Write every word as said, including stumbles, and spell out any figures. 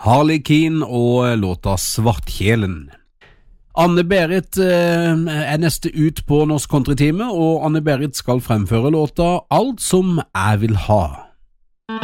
Harlekin og låta Svartkjelen. Anne-Berit eh, er neste ut på Norsk Countrytime, og Anne-Berit skal fremføre låta Alt som jeg vil ha.